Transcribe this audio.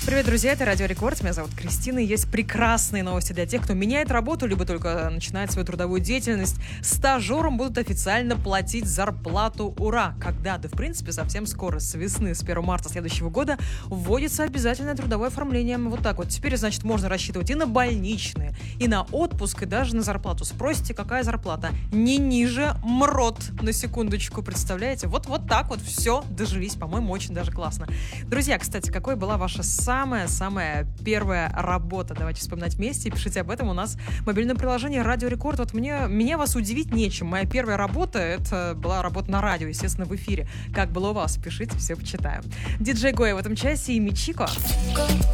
Привет, друзья, это Радио Рекорд, меня зовут Кристина, и есть прекрасные новости для тех, кто меняет работу, либо только начинает свою трудовую деятельность. Стажерам будут официально платить зарплату. Ура! Когда? Да, в принципе, совсем скоро, с весны, с 1 марта следующего года, вводится обязательное трудовое оформление. Вот так вот. Теперь, значит, можно рассчитывать и на больничные, и на отпуск, и даже на зарплату. Спросите, какая зарплата? Не ниже МРОТ, на секундочку, представляете? Вот так вот все, дожились, по-моему, очень даже классно. Друзья, кстати, какой была ваша самая первая работа? Давайте вспоминать вместе и пишите об этом. У нас мобильное приложение Радио Рекорд. Вот меня вас удивить нечем. Моя первая работа, это была работа на радио, естественно, в эфире. Как было у вас? Пишите, все почитаем. Диджей Гоя в этом часе и Мичико.